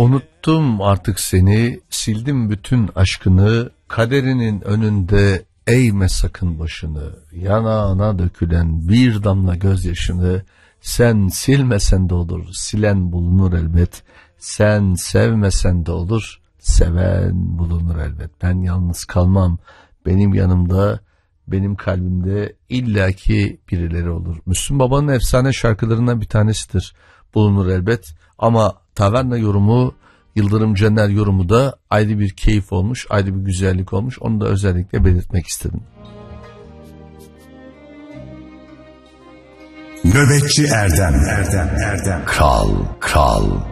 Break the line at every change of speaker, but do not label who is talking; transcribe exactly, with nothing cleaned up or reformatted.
Unuttum artık seni, sildim bütün aşkını, kaderinin önünde eğme sakın başını, yanağına dökülen bir damla gözyaşını, sen silmesen de olur, silen bulunur elbet, sen sevmesen de olur, seven bulunur elbet. Ben yalnız kalmam, benim yanımda, benim kalbimde illaki birileri olur. Müslüm Baba'nın efsane şarkılarından bir tanesidir, bulunur elbet. Ama taverna yorumu, Yıldırım Caner yorumu da ayrı bir keyif olmuş, ayrı bir güzellik olmuş. Onu da özellikle belirtmek istedim.
Nöbetçi Erdem, Erdem, Erdem. Kral, kral.